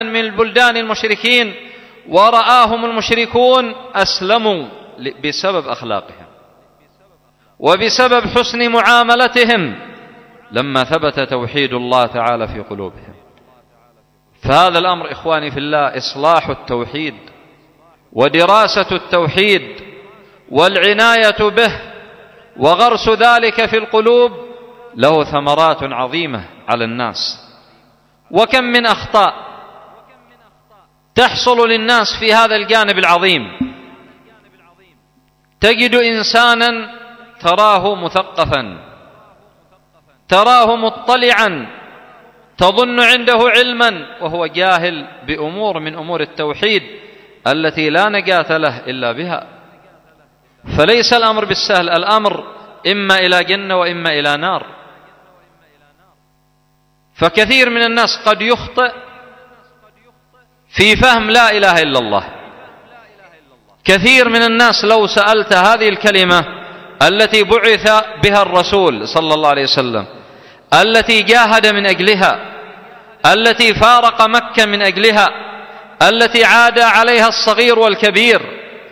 من البلدان المشركين ورآهم المشركون أسلموا بسبب أخلاقهم وبسبب حسن معاملتهم لما ثبت توحيد الله تعالى في قلوبهم. فهذا الأمر إخواني في الله، إصلاح التوحيد ودراسة التوحيد والعناية به وغرس ذلك في القلوب له ثمرات عظيمة على الناس. وكم من أخطاء تحصل للناس في هذا الجانب العظيم. تجد إنسانا تراه مثقفا، تراه مطلعا، تظن عنده علما وهو جاهل بأمور من أمور التوحيد التي لا نجاة له إلا بها. فليس الأمر بالسهل، الأمر إما إلى جنة وإما إلى نار. فكثير من الناس قد يخطئ في فهم لا إله إلا الله. كثير من الناس لو سألت هذه الكلمة التي بعث بها الرسول صلى الله عليه وسلم، التي جاهد من أجلها، التي فارق مكة من أجلها، التي عاد عليها الصغير والكبير،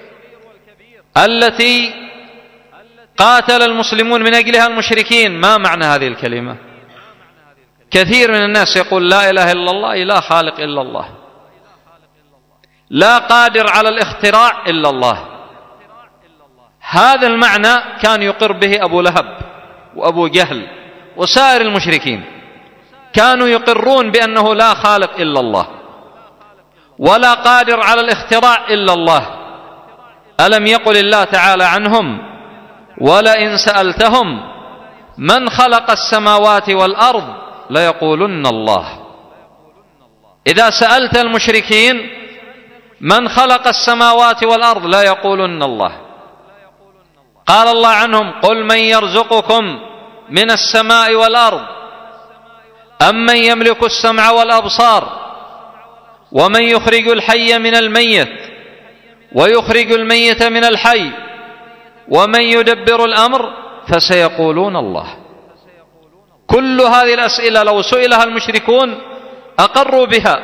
التي قاتل المسلمون من أجلها المشركين، ما معنى هذه الكلمة؟ كثير من الناس يقول لا إله إلا الله، لا خالق إلا الله، لا قادر على الاختراع إلا الله. هذا المعنى كان يقر به أبو لهب وأبو جهل وسائر المشركين، كانوا يقرون بأنه لا خالق إلا الله ولا قادر على الاختراع إلا الله. ألم يقل الله تعالى عنهم: ولئن سألتهم من خلق السماوات والأرض ليقولن الله. إذا سألت المشركين من خلق السماوات والأرض لا يقولن الله. قال الله عنهم: قل من يرزقكم من السماء والأرض أمن يملك السمع والأبصار ومن يخرج الحي من الميت ويخرج الميت من الحي ومن يدبر الأمر فسيقولون الله. كل هذه الأسئلة لو سئلها المشركون أقروا بها.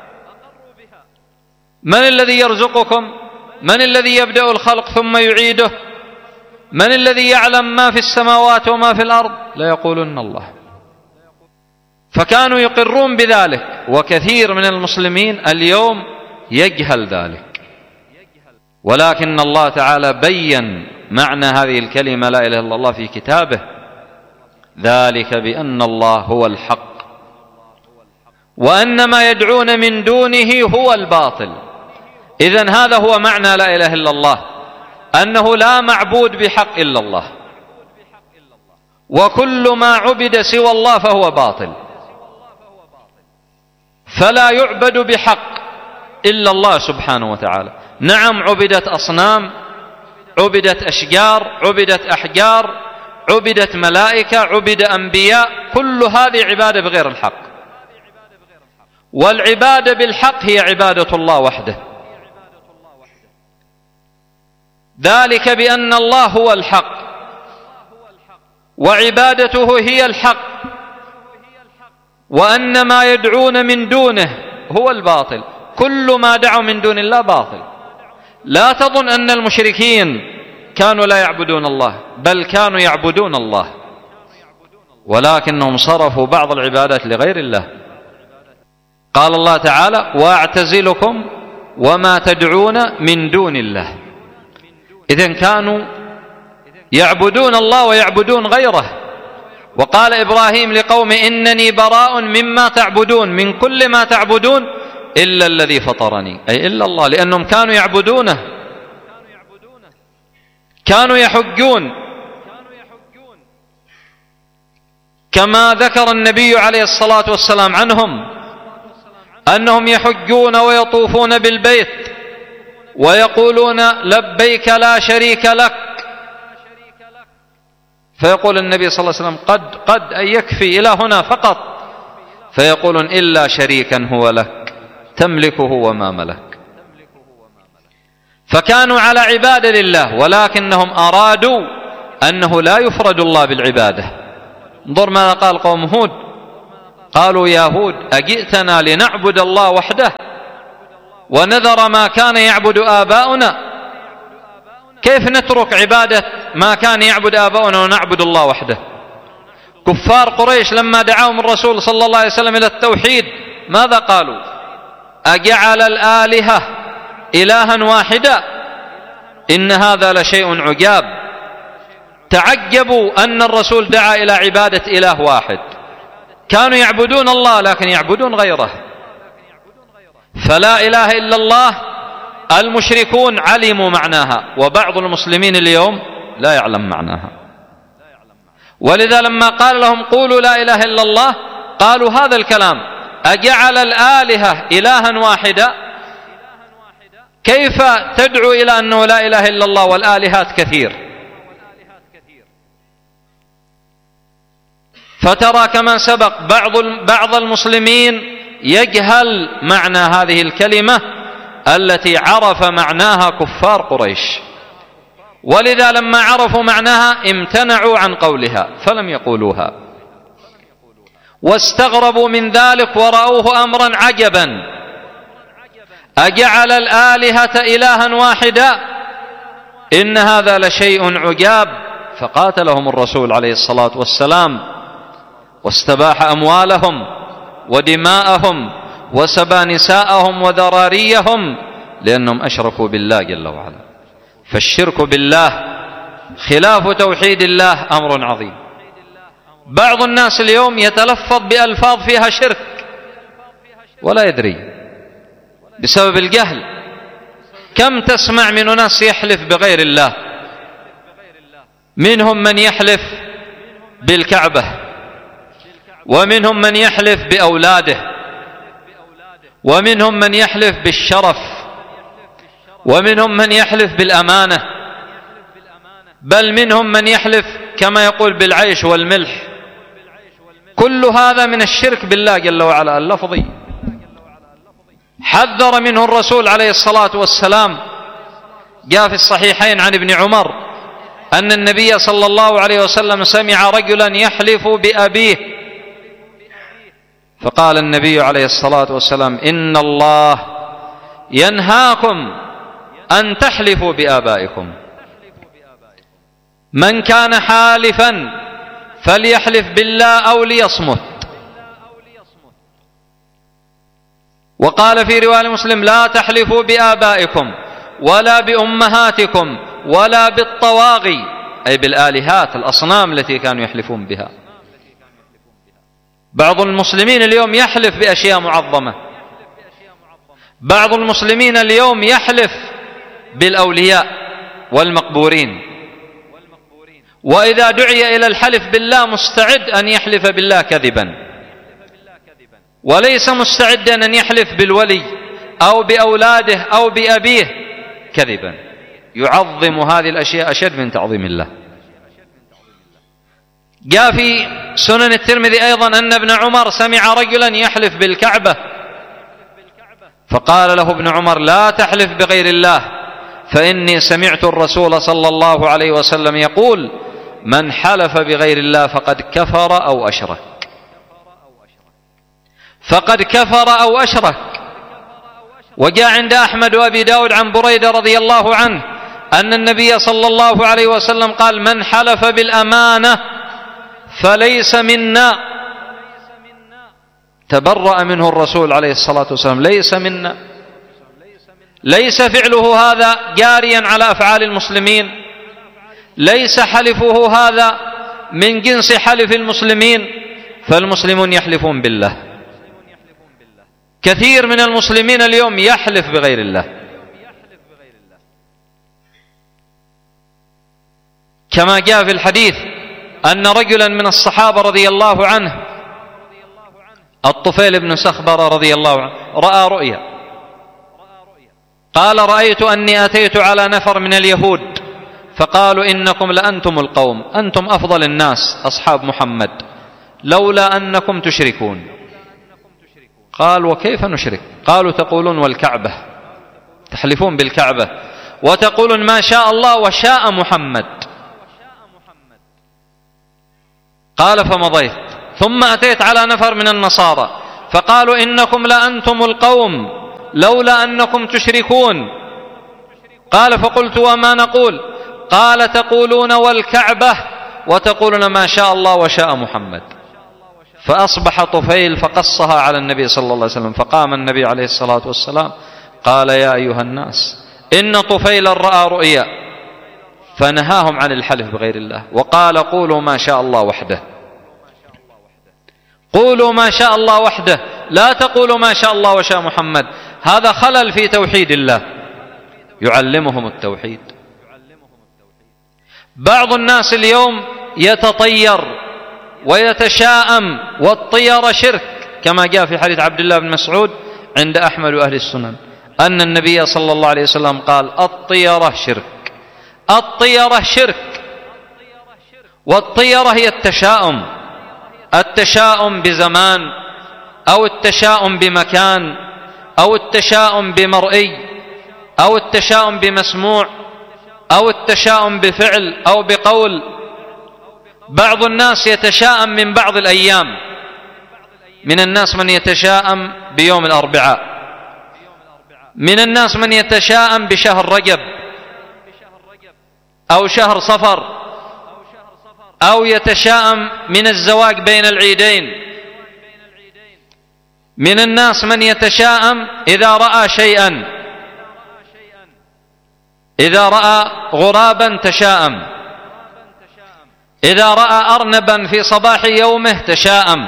من الذي يرزقكم؟ من الذي يبدأ الخلق ثم يعيده؟ من الذي يعلم ما في السماوات وما في الأرض؟ لا يقولون الله. فكانوا يقرون بذلك، وكثير من المسلمين اليوم يجهل ذلك. ولكن الله تعالى بين معنى هذه الكلمة لا إله إلا الله في كتابه: ذلك بأن الله هو الحق وأن ما يدعون من دونه هو الباطل. إذن هذا هو معنى لا إله إلا الله، أنه لا معبود بحق إلا الله، وكل ما عبد سوى الله فهو باطل. فلا يعبد بحق إلا الله سبحانه وتعالى. نعم، عبدت أصنام، عبدت أشجار، عبدت أحجار، عبدت ملائكة، عبد أنبياء، كل هذه عبادة بغير الحق. والعبادة بالحق هي عبادة الله وحده. ذلك بأن الله هو الحق وعبادته هي الحق، وأن ما يدعون من دونه هو الباطل. كل ما دعوا من دون الله باطل. لا تظن أن المشركين كانوا لا يعبدون الله، بل كانوا يعبدون الله، ولكنهم صرفوا بعض العبادات لغير الله. قال الله تعالى: وأعتزلكم وما تدعون من دون الله. إذن كانوا يعبدون الله ويعبدون غيره. وقال إبراهيم لقومه: إنني براء مما تعبدون، من كل ما تعبدون إلا الذي فطرني، أي إلا الله، لأنهم كانوا يعبدونه، كانوا يحجون، كما ذكر النبي عليه الصلاة والسلام عنهم أنهم يحجون ويطوفون بالبيت ويقولون: لبيك لا شريك لك. فيقول النبي صلى الله عليه وسلم: قد أن يكفي إلى هنا فقط. فيقولون: إلا شريكا هو لك تملكه وما ملك. فكانوا على عبادة لله، ولكنهم أرادوا أنه لا يفرد الله بالعبادة. انظر ماذا قال قوم هود: قالوا يا هود أجئتنا لنعبد الله وحده ونذر ما كان يعبد آباؤنا؟ كيف نترك عبادة ما كان يعبد آباؤنا ونعبد الله وحده؟ كفار قريش لما دعاهم الرسول صلى الله عليه وسلم إلى التوحيد ماذا قالوا؟ أجعل الآلهة إلها واحدا إن هذا لشيء عجاب. تعجبوا أن الرسول دعا إلى عبادة إله واحد. كانوا يعبدون الله لكن يعبدون غيره. فلا إله إلا الله المشركون علموا معناها، وبعض المسلمين اليوم لا يعلم معناها. ولذا لما قال لهم قولوا لا إله إلا الله قالوا هذا الكلام: أجعل الآلهة إلها واحدا؟ كيف تدعو إلى أنه لا إله إلا الله والآلهات كثير؟ فترى كما سبق بعض المسلمين يجهل معنى هذه الكلمة التي عرف معناها كفار قريش، ولذا لما عرفوا معناها امتنعوا عن قولها فلم يقولوها، واستغربوا من ذلك ورأوه أمرا عجبا: أجعل الآلهة إلها واحدا إن هذا لشيء عجاب. فقاتلهم الرسول عليه الصلاة والسلام واستباح أموالهم ودماءهم وسبى نساءهم وذراريهم لأنهم أشركوا بالله جل وعلا. فالشرك بالله خلاف توحيد الله أمر عظيم. بعض الناس اليوم يتلفظ بألفاظ فيها شرك ولا يدري بسبب الجهل. كم تسمع من ناس يحلف بغير الله، منهم من يحلف بالكعبة، ومنهم من يحلف بأولاده، ومنهم من يحلف بالشرف، ومنهم من يحلف بالأمانة، بل منهم من يحلف كما يقول بالعيش والملح. كل هذا من الشرك بالله جل وعلا اللفظي، حذر منه الرسول عليه الصلاة والسلام. جاء في الصحيحين عن ابن عمر أن النبي صلى الله عليه وسلم سمع رجلا يحلف بأبيه، فقال النبي عليه الصلاة والسلام: إن الله ينهاكم أن تحلفوا بآبائكم، من كان حالفا فليحلف بالله أو ليصمت. وقال في رواية مسلم: لا تحلفوا بآبائكم ولا بأمهاتكم ولا بالطواغي، أي بالآلهات الأصنام التي كانوا يحلفون بها. بعض المسلمين اليوم يحلف بأشياء معظمة، بعض المسلمين اليوم يحلف بالأولياء والمقبورين، وإذا دعي إلى الحلف بالله مستعد أن يحلف بالله كذبا، وليس مستعدا أن يحلف بالولي أو بأولاده أو بأبيه كذبا. يعظم هذه الأشياء أشد من تعظيم الله. جاء في سنن الترمذي أيضا أن ابن عمر سمع رجلا يحلف بالكعبة، فقال له ابن عمر: لا تحلف بغير الله، فإني سمعت الرسول صلى الله عليه وسلم يقول: من حلف بغير الله فقد كفر أو أشرك. فقد كفر أو أشرك. وجاء عند أحمد وأبي داود عن بريدة رضي الله عنه أن النبي صلى الله عليه وسلم قال: من حلف بالأمانة فليس منا. تبرأ منه الرسول عليه الصلاة والسلام: ليس منا. ليس فعله هذا جاريا على أفعال المسلمين، ليس حلفه هذا من جنس حلف المسلمين، فالمسلمون يحلفون بالله. كثير من المسلمين اليوم يحلف بغير الله، كما جاء في الحديث أن رجلا من الصحابة رضي الله عنه، الطفيل بن سخبر رضي الله عنه، رأى رؤيا، قال: رأيت أني أتيت على نفر من اليهود فقالوا: إنكم لأنتم القوم، أنتم أفضل الناس أصحاب محمد، لولا أنكم تشركون. قال: وكيف نشرك؟ قالوا: تقولون والكعبة، تحلفون بالكعبة، وتقولون ما شاء الله وشاء محمد. قال: فمضيت ثم أتيت على نفر من النصارى فقالوا إنكم لأنتم القوم لولا أنكم تشركون. قال فقلت وما نقول؟ قال تقولون والكعبة وتقولون ما شاء الله وشاء محمد. فأصبح طفيل فقصها على النبي صلى الله عليه وسلم، فقام النبي عليه الصلاة والسلام قال يا أيها الناس إن طفيلا رأى رؤيا، فنهاهم عن الحلف بغير الله وقال قولوا ما شاء الله وحده، قولوا ما شاء الله وحده، لا تقولوا ما شاء الله وشاء محمد. هذا خلل في توحيد الله، يعلمهم التوحيد. بعض الناس اليوم يتطير ويتشاءم، والطيرة شرك، كما جاء في حديث عبد الله بن مسعود عند أحمد وأهل السنن أن النبي صلى الله عليه وسلم قال الطيرة شرك، الطيرة شرك. والطيرة هي التشاؤم، التشاؤم بزمان أو التشاؤم بمكان أو التشاؤم بمرئي أو التشاؤم بمسموع أو التشاؤم بفعل أو بقول. بعض الناس يتشاءم من بعض الأيام، من الناس من يتشاءم بيوم الأربعاء، من الناس من يتشاءم بشهر رجب أو شهر صفر، أو يتشاءم من الزواج بين العيدين. من الناس من يتشاءم إذا رأى شيئا، إذا رأى غرابا تشاءم، إذا رأى أرنبا في صباح يومه تشاءم.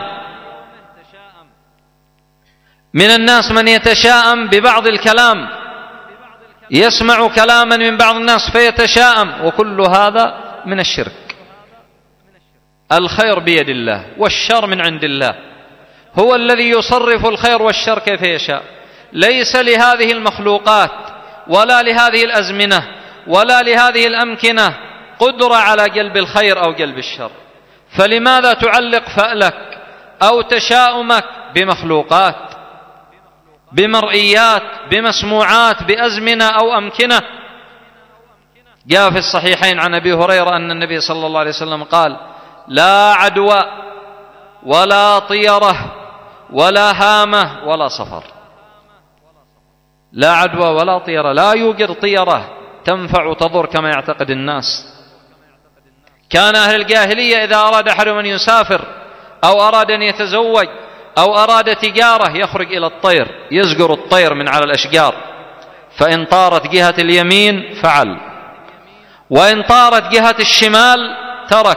من الناس من يتشاءم ببعض الكلام، يسمع كلاما من بعض الناس فيتشاءم، وكل هذا من الشرك. الخير بيد الله والشر من عند الله، هو الذي يصرف الخير والشر كيف يشاء. ليس لهذه المخلوقات ولا لهذه الأزمنة ولا لهذه الأمكنة قدرة على جلب الخير أو جلب الشر، فلماذا تعلق فألك أو تشاؤمك بمخلوقات، بمرئيات، بمسموعات، بأزمنة أو أمكنة؟ جاء في الصحيحين عن أبي هريرة أن النبي صلى الله عليه وسلم قال لا عدوى ولا طيرة ولا هامة ولا صفر. لا عدوى ولا طيرة، لا يوجد طيرة تنفع وتضر كما يعتقد الناس. كان أهل الجاهلية إذا أراد أحدهم أن يسافر أو أراد أن يتزوج أو أراد تجارة يخرج إلى الطير، يزجر الطير من على الأشجار، فإن طارت جهة اليمين فعل، وإن طارت جهة الشمال ترك.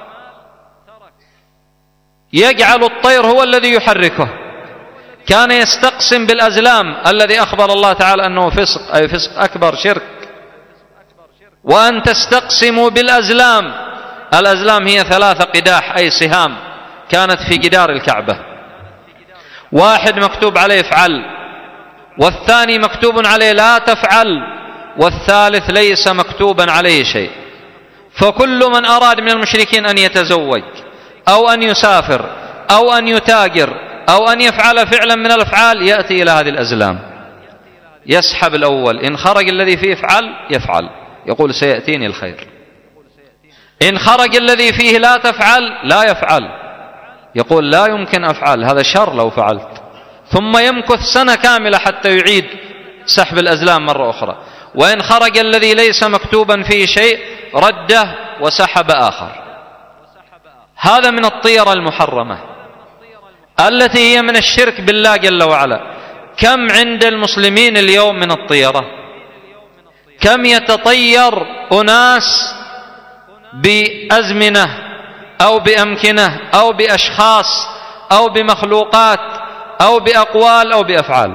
يجعل الطير هو الذي يحركه. كان يستقسم بالأزلام الذي أخبر الله تعالى أنه فسق، أي فسق أكبر، شرك. وأن تستقسموا بالأزلام، الأزلام هي 3 قداح أي سهام كانت في جدار الكعبة، واحد مكتوب عليه افعل، والثاني مكتوب عليه لا تفعل، والثالث ليس مكتوبا عليه شيء. فكل من أراد من المشركين أن يتزوج أو أن يسافر أو أن يتاجر أو أن يفعل فعلا من الأفعال يأتي إلى هذه الأزلام، يسحب الأول، إن خرج الذي فيه افعل يفعل، يقول سيأتيني الخير. إن خرج الذي فيه لا تفعل لا يفعل، يقول لا يمكن أفعل، هذا شر لو فعلت. ثم يمكث سنة كاملة حتى يعيد سحب الأزلام مرة أخرى. وإن خرج الذي ليس مكتوبا فيه شيء رده وسحب آخر. هذا من الطيرة المحرمة التي هي من الشرك بالله جل وعلا. كم عند المسلمين اليوم من الطيرة؟ كم يتطير أناس بأزمنة أو بأمكنة أو بأشخاص أو بمخلوقات أو بأقوال أو بأفعال.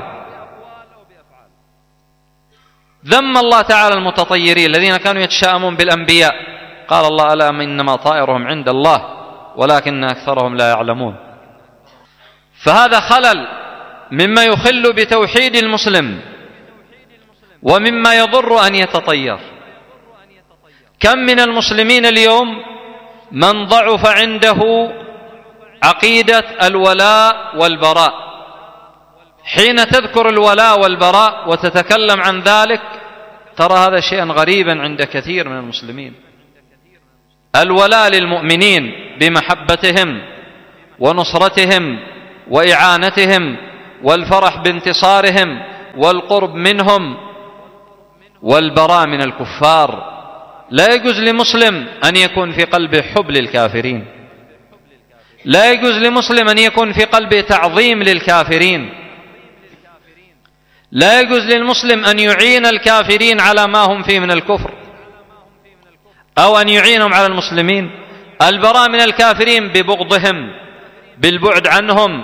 ذم الله تعالى المتطيرين الذين كانوا يتشاءمون بالأنبياء، قال الله ألا إنما طائرهم عند الله ولكن أكثرهم لا يعلمون. فهذا خلل مما يخل بتوحيد المسلم ومما يضر أن يتطير. كم من المسلمين اليوم من ضعف عنده عقيدة الولاء والبراء، حين تذكر الولاء والبراء وتتكلم عن ذلك ترى هذا شيئا غريبا عند كثير من المسلمين. الولاء للمؤمنين بمحبتهم ونصرتهم وإعانتهم والفرح بانتصارهم والقرب منهم والبراء من الكفار. لا يجوز لمسلم أن يكون في قلبه حب للكافرين، لا يجوز لمسلم أن يكون في قلبه تعظيم للكافرين، لا يجوز للمسلم أن يعين الكافرين على ما هم فيه من الكفر أو أن يعينهم على المسلمين. البراء من الكافرين ببغضهم، بالبعد عنهم،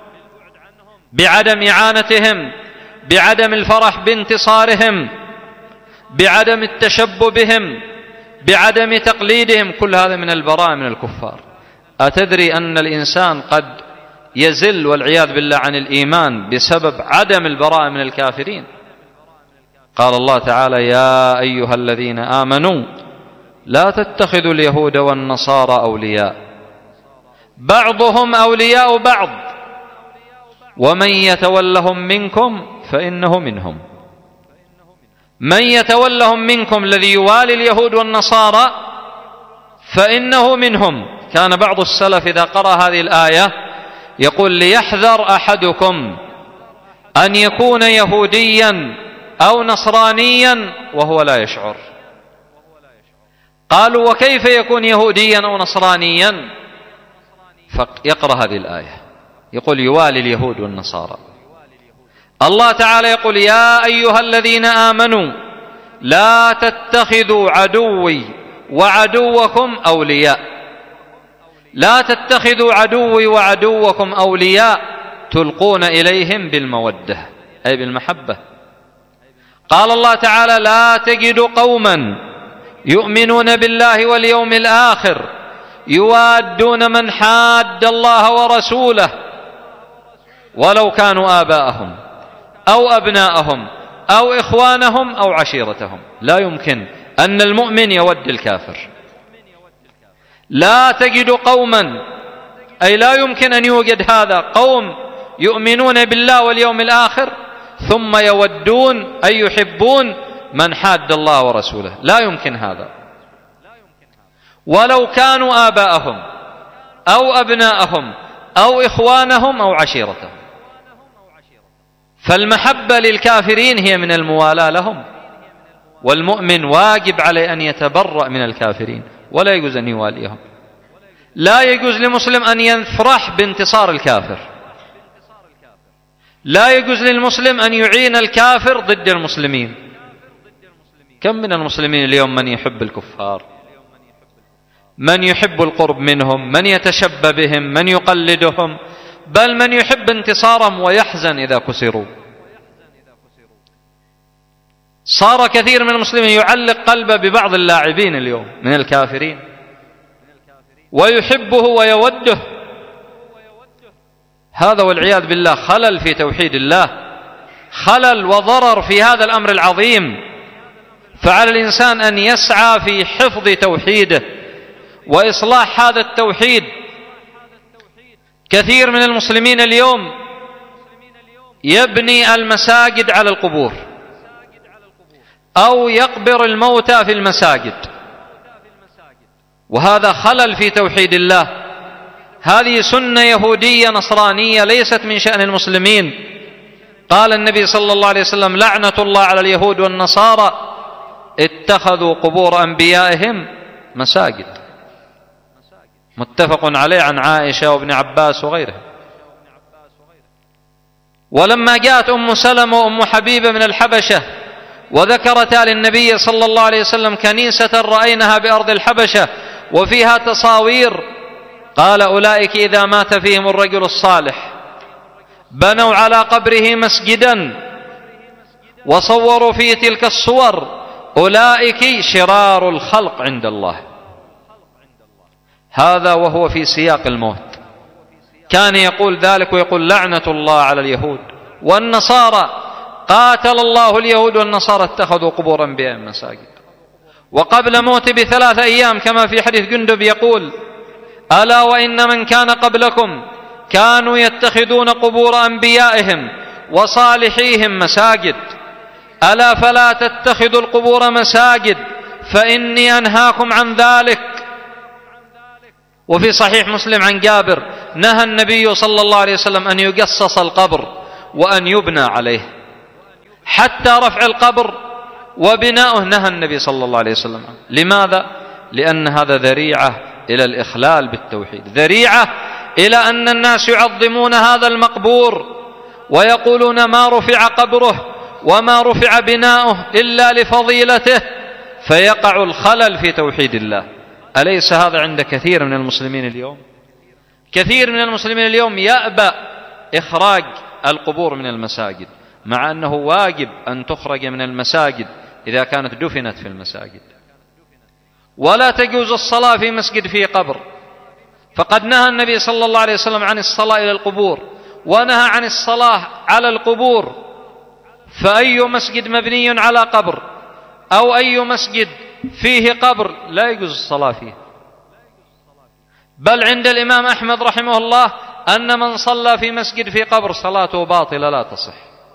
بعدم إعانتهم، بعدم الفرح بانتصارهم، بعدم التشبه بهم، بعدم تقليدهم، كل هذا من البراء من الكفار. أتدري أن الإنسان قد يزل والعياذ بالله عن الإيمان بسبب عدم البراء من الكافرين؟ قال الله تعالى: يا أيها الذين آمنوا لا تتخذوا اليهود والنصارى أولياء بعضهم أولياء بعض ومن يتولهم منكم فإنه منهم. من يتولهم منكم الذي يوالي اليهود والنصارى فإنه منهم. كان بعض السلف إذا قرأ هذه الآية يقول: ليحذر أحدكم أن يكون يهوديا أو نصرانيا وهو لا يشعر. قالوا: وكيف يكون يهوديا أو نصرانيا؟ فيقرأ هذه الآية يقول: يوالي اليهود والنصارى. الله تعالى يقول: يا أيها الذين آمنوا لا تتخذوا عدوي وعدوكم أولياء. لا تتخذوا عدوي وعدوكم أولياء تلقون إليهم بالمودة أي بالمحبة. قال الله تعالى: لا تجد قوما يؤمنون بالله واليوم الآخر يوادون من حاد الله ورسوله ولو كانوا آباءهم أو أبناءهم أو إخوانهم أو عشيرتهم. لا يمكن أن المؤمن يود الكافر. لا تجد قوما أي لا يمكن أن يوجد هذا قوم يؤمنون بالله واليوم الآخر ثم يودون أي يحبون من حاد الله ورسوله. لا يمكن هذا ولو كانوا آباءهم أو أبناءهم أو إخوانهم أو عشيرتهم. فالمحبة للكافرين هي من الموالاة لهم، والمؤمن واجب عليه أن يتبرأ من الكافرين ولا يجوز أن يواليهم. لا يجوز لمسلم أن يفرح بانتصار الكافر، لا يجوز للمسلم أن يعين الكافر ضد المسلمين. كم من المسلمين اليوم من يحب الكفار، من يحب القرب منهم، من يتشبه بهم، من يقلدهم، بل من يحب انتصارهم ويحزن إذا كسروا. صار كثير من المسلمين يعلق قلبه ببعض اللاعبين اليوم من الكافرين ويحبه ويوده. هذا والعياذ بالله خلل في توحيد الله، خلل وضرر في هذا الأمر العظيم. فعلى الإنسان أن يسعى في حفظ توحيده وإصلاح هذا التوحيد. كثير من المسلمين اليوم يبني المساجد على القبور أو يقبر الموتى في المساجد، وهذا خلل في توحيد الله. هذه سنة يهودية نصرانية ليست من شأن المسلمين. قال النبي صلى الله عليه وسلم: لعنة الله على اليهود والنصارى اتخذوا قبور أنبيائهم مساجد. متفق عليه عن عائشة وابن عباس وغيره. ولما جاءت أم سلمة وأم حبيبة من الحبشة وذكرتا للنبي صلى الله عليه وسلم كنيسة رأيناها بأرض الحبشة وفيها تصاوير، قال: أولئك إذا مات فيهم الرجل الصالح بنوا على قبره مسجدا وصوروا فيه تلك الصور، أولئك شرار الخلق عند الله. هذا وهو في سياق الموت. كان يقول ذلك ويقول: لعنة الله على اليهود والنصارى، قاتل الله اليهود والنصارى اتخذوا قبور أنبيائهم مساجد. وقبل موته ب3 أيام كما في حديث جندب يقول: ألا وإن من كان قبلكم كانوا يتخذون قبور أنبيائهم وصالحيهم مساجد، ألا فلا تتخذوا القبور مساجد فإني أنهاكم عن ذلك. وفي صحيح مسلم عن جابر نهى النبي صلى الله عليه وسلم أن يقصص القبر وأن يبنى عليه، حتى رفع القبر وبناؤه نهى النبي صلى الله عليه وسلم. لماذا؟ لأن هذا ذريعة إلى الإخلال بالتوحيد، ذريعة إلى أن الناس يعظمون هذا المقبور ويقولون ما رفع قبره وما رفع بناؤه إلا لفضيلته، فيقع الخلل في توحيد الله. أليس هذا عند كثير من المسلمين اليوم؟ كثير من المسلمين اليوم يأبى إخراج القبور من المساجد، مع أنه واجب أن تخرج من المساجد إذا كانت دفنت في المساجد. ولا تجوز الصلاة في مسجد فيه قبر، فقد نهى النبي صلى الله عليه وسلم عن الصلاة إلى القبور، ونهى عن الصلاة على القبور. فأي مسجد مبني على قبر أو أي مسجد فيه قبر لا يجوز الصلاة فيه. بل عند الإمام أحمد رحمه الله أن من صلى في مسجد في قبر صلاته باطلة لا تصح.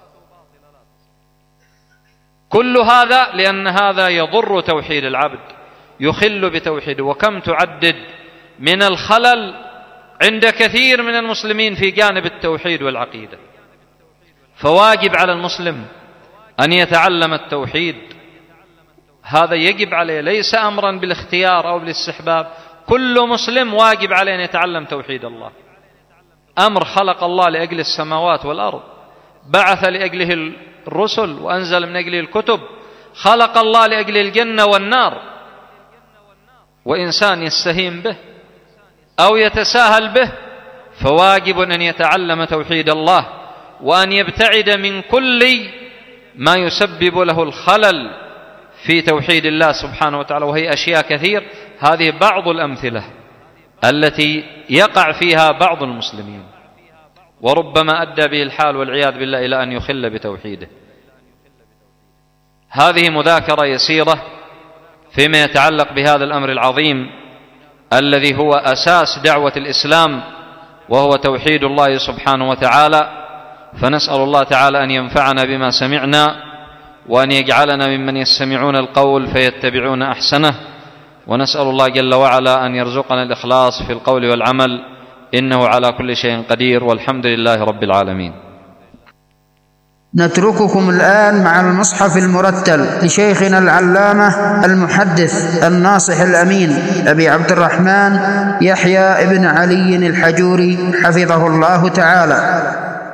كل هذا لأن هذا يضر توحيد العبد، يخل بتوحيده. وكم تعدد من الخلل عند كثير من المسلمين في جانب التوحيد والعقيدة. فواجب على المسلم أن يتعلم التوحيد، هذا يجب عليه، ليس أمرا بالاختيار أو بالاستحباب. كل مسلم واجب عليه أن يتعلم توحيد الله. أمر خلق الله لأجل السماوات والأرض، بعث لأجله الرسل وأنزل من أجله الكتب، خلق الله لأجل الجنة والنار. وإنسان يستهين به أو يتساهل به فواجب أن يتعلم توحيد الله، وأن يبتعد من كل ما يسبب له الخلل في توحيد الله سبحانه وتعالى، وهي أشياء كثير. هذه بعض الأمثلة التي يقع فيها بعض المسلمين، وربما أدى به الحال والعياذ بالله إلى أن يخل بتوحيده. هذه مذاكرة يسيرة فيما يتعلق بهذا الأمر العظيم الذي هو أساس دعوة الإسلام، وهو توحيد الله سبحانه وتعالى. فنسأل الله تعالى أن ينفعنا بما سمعنا، وأن يجعلنا ممن يستمعون القول فيتبعون أحسنه، ونسأل الله جل وعلا أن يرزقنا الإخلاص في القول والعمل، إنه على كل شيء قدير، والحمد لله رب العالمين. نترككم الآن مع المصحف المرتل لشيخنا العلامة المحدث الناصح الأمين أبي عبد الرحمن يحيى ابن علي الحجوري حفظه الله تعالى.